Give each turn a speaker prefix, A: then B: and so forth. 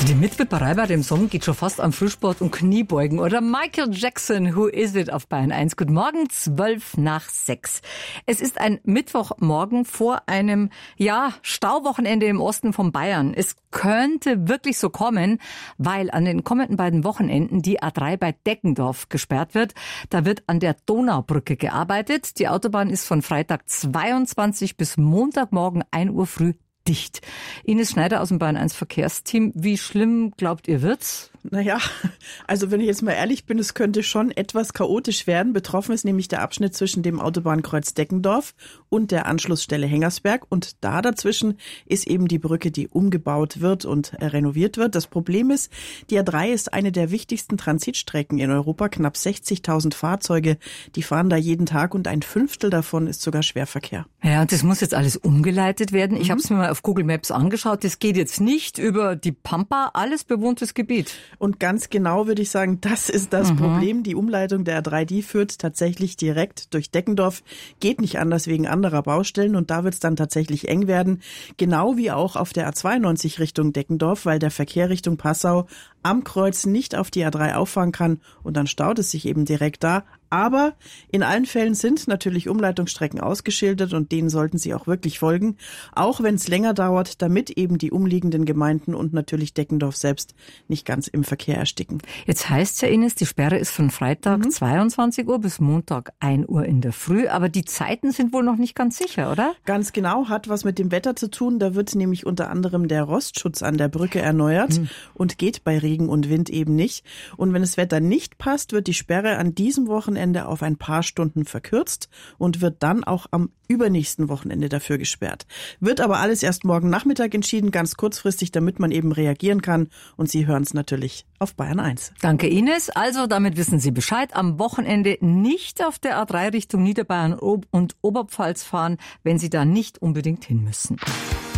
A: Also die Mitwipperei bei dem Song geht schon fast am Frühsport und Kniebeugen. Oder Michael Jackson, Who Is It auf Bayern 1. Guten Morgen, 5:12. Es ist ein Mittwochmorgen vor einem, Stauwochenende im Osten von Bayern. Es könnte wirklich so kommen, weil an den kommenden beiden Wochenenden die A3 bei Deggendorf gesperrt wird. Da wird an der Donaubrücke gearbeitet. Die Autobahn ist von Freitag 22 bis Montagmorgen 1 Uhr früh dicht. Ines Schneider aus dem Bayern 1 Verkehrsteam. Wie schlimm glaubt ihr wird's?
B: Naja, also wenn ich jetzt mal ehrlich bin, es könnte schon etwas chaotisch werden. Betroffen ist nämlich der Abschnitt zwischen dem Autobahnkreuz Deggendorf und der Anschlussstelle Hengersberg. Und da dazwischen ist eben die Brücke, die umgebaut wird und renoviert wird. Das Problem ist, die A3 ist eine der wichtigsten Transitstrecken in Europa. Knapp 60.000 Fahrzeuge, die fahren da jeden Tag und 1/5 davon ist sogar Schwerverkehr.
A: Ja, und das muss jetzt alles umgeleitet werden. Ich habe es mir mal auf Google Maps angeschaut. Das geht jetzt nicht über die Pampa, alles bewohntes Gebiet.
B: Und ganz genau würde ich sagen, das ist das Problem. Die Umleitung der A3, die führt tatsächlich direkt durch Deggendorf. Geht nicht anders wegen anderer Baustellen und da wird es dann tatsächlich eng werden. Genau wie auch auf der A92 Richtung Deggendorf, weil der Verkehr Richtung Passau am Kreuz nicht auf die A3 auffahren kann und dann staut es sich eben direkt da. Aber in allen Fällen sind natürlich Umleitungsstrecken ausgeschildert und denen sollten Sie auch wirklich folgen, auch wenn es länger dauert, damit eben die umliegenden Gemeinden und natürlich Deggendorf selbst nicht ganz im Verkehr ersticken.
A: Jetzt heißt es ja, Ines, die Sperre ist von Freitag 22 Uhr bis Montag 1 Uhr in der Früh, aber die Zeiten sind wohl noch nicht ganz sicher, oder?
B: Ganz genau, hat was mit dem Wetter zu tun. Da wird nämlich unter anderem der Rostschutz an der Brücke erneuert und geht bei Regen und Wind eben nicht. Und wenn das Wetter nicht passt, wird die Sperre an diesem Wochenende auf ein paar Stunden verkürzt und wird dann auch am übernächsten Wochenende dafür gesperrt. Wird aber alles erst morgen Nachmittag entschieden, ganz kurzfristig, damit man eben reagieren kann. Und Sie hören es natürlich auf Bayern 1.
A: Danke, Ines. Also, damit wissen Sie Bescheid. Am Wochenende nicht auf der A3 Richtung Niederbayern und Oberpfalz fahren, wenn Sie da nicht unbedingt hin müssen.